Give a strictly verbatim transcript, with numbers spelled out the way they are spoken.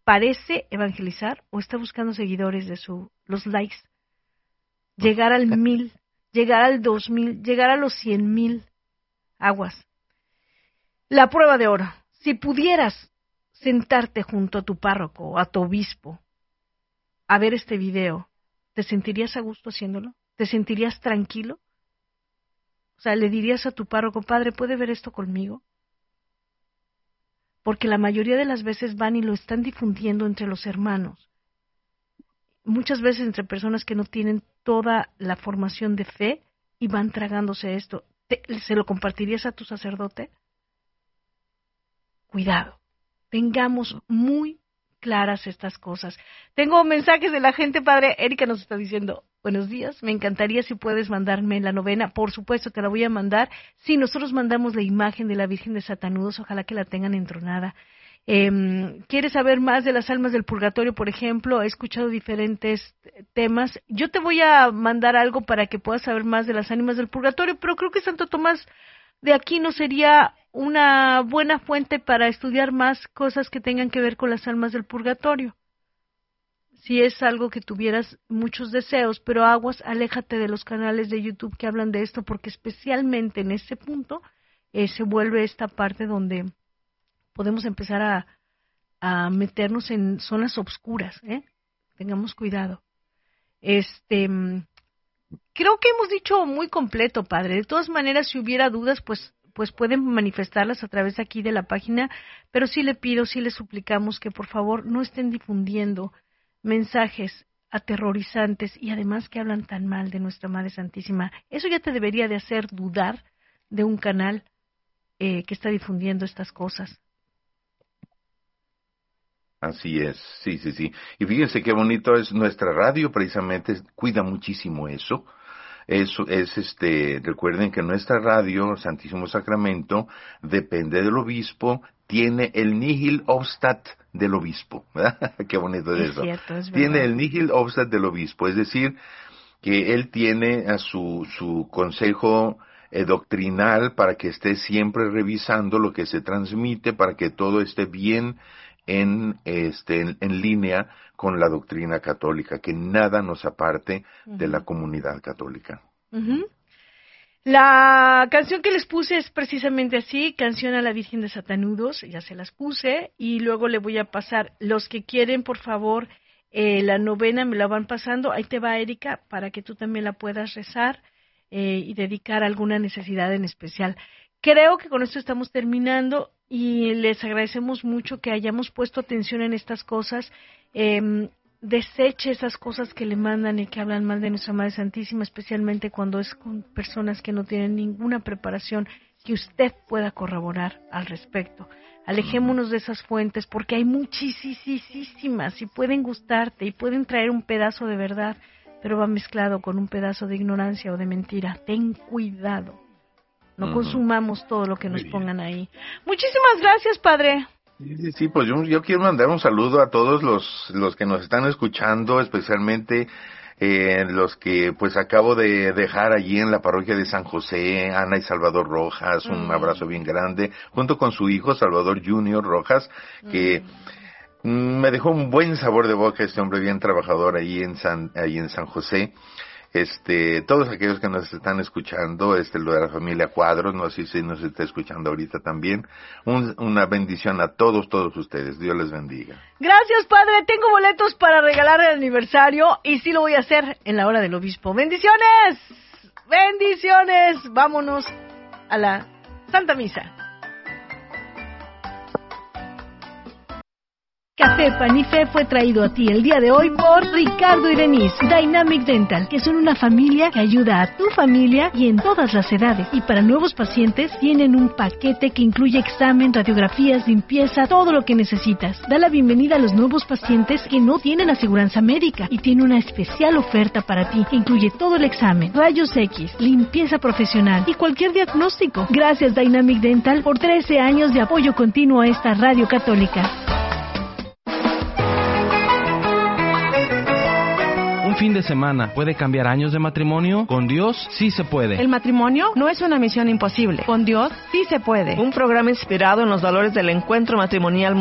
parece evangelizar o está buscando seguidores de su, los likes. Llegar al mil, llegar al dos mil, llegar a los cien mil. Aguas. La prueba de oro. Si pudieras sentarte junto a tu párroco o a tu obispo a ver este video, ¿te sentirías a gusto haciéndolo? ¿Te sentirías tranquilo? O sea, ¿le dirías a tu párroco, padre, ¿puede ver esto conmigo? Porque la mayoría de las veces van y lo están difundiendo entre los hermanos. Muchas veces entre personas que no tienen toda la formación de fe y van tragándose esto. ¿Te, ¿Se lo compartirías a tu sacerdote? Cuidado, tengamos muy claras estas cosas. Tengo mensajes de la gente, padre. Erika nos está diciendo, buenos días, me encantaría si puedes mandarme la novena. Por supuesto, te la voy a mandar. Sí, nosotros mandamos la imagen de la Virgen de Satanudos, ojalá que la tengan entronada. Eh, ¿Quieres saber más de las almas del purgatorio, por ejemplo? He escuchado diferentes temas. Yo te voy a mandar algo para que puedas saber más de las ánimas del purgatorio, pero creo que Santo Tomás de Aquino sería una buena fuente para estudiar más cosas que tengan que ver con las almas del purgatorio. Si es algo que tuvieras muchos deseos, pero aguas, aléjate de los canales de YouTube que hablan de esto, porque especialmente en ese punto eh, se vuelve esta parte donde podemos empezar a, a meternos en zonas obscuras, ¿eh? Tengamos cuidado. Este, creo que hemos dicho muy completo, padre. De todas maneras, si hubiera dudas, pues, pues pueden manifestarlas a través aquí de la página, pero sí le pido, sí le suplicamos que por favor no estén difundiendo mensajes aterrorizantes y además que hablan tan mal de nuestra Madre Santísima. Eso ya te debería de hacer dudar de un canal eh, que está difundiendo estas cosas. Así es, sí, sí, sí. Y fíjense qué bonito es nuestra radio, precisamente, cuida muchísimo eso. Eso es, este, recuerden que nuestra radio, Santísimo Sacramento, depende del obispo, tiene el nihil obstat del obispo, ¿verdad? Qué bonito es, es eso. Cierto, es tiene verdad. el nihil obstat del obispo, es decir, que él tiene a su, su consejo eh, doctrinal para que esté siempre revisando lo que se transmite, para que todo esté bien en este en, en línea con la doctrina católica, que nada nos aparte uh-huh. de la comunidad católica. Uh-huh. La canción que les puse es precisamente así, canción a la Virgen de Satanudos, ya se las puse, y luego le voy a pasar, los que quieren, por favor, eh, la novena me la van pasando, ahí te va, Erika, para que tú también la puedas rezar eh, y dedicar a alguna necesidad en especial. Creo que con esto estamos terminando y les agradecemos mucho que hayamos puesto atención en estas cosas. Eh, deseche esas cosas que le mandan y que hablan mal de nuestra Madre Santísima, especialmente cuando es con personas que no tienen ninguna preparación que usted pueda corroborar al respecto. Alejémonos de esas fuentes porque hay muchísimas y pueden gustarte y pueden traer un pedazo de verdad, pero va mezclado con un pedazo de ignorancia o de mentira. Ten cuidado. No uh-huh. consumamos todo lo que nos pongan ahí. Muchísimas gracias, padre. Sí, sí, sí, pues yo, yo quiero mandar un saludo a todos los, los que nos están escuchando, especialmente eh, los que pues acabo de dejar allí en la parroquia de San José, Ana y Salvador Rojas, uh-huh. un abrazo bien grande, junto con su hijo Salvador Junior Rojas, que uh-huh. me dejó un buen sabor de boca este hombre bien trabajador ahí en San, ahí en San José. Este, todos aquellos que nos están escuchando, este, lo de la familia Cuadros, no sé si nos está escuchando ahorita también, un, una bendición a todos, todos ustedes, Dios les bendiga. Gracias, padre, tengo boletos para regalar el aniversario y sí lo voy a hacer en la hora del obispo. ¡Bendiciones! ¡Bendiciones! Vámonos a la Santa Misa. Café Pan y Fe fue traído a ti el día de hoy por Ricardo y Denise, Dynamic Dental, que son una familia que ayuda a tu familia y en todas las edades. Y para nuevos pacientes tienen un paquete que incluye examen, radiografías, limpieza, todo lo que necesitas. Da la bienvenida a los nuevos pacientes que no tienen aseguranza médica y tiene una especial oferta para ti que incluye todo el examen, rayos X, limpieza profesional y cualquier diagnóstico. Gracias Dynamic Dental por trece años de apoyo continuo a esta radio católica. Fin de semana puede cambiar años de matrimonio. Con Dios sí se puede. El matrimonio no es una misión imposible. Con Dios sí se puede. Un programa inspirado en los valores del encuentro matrimonial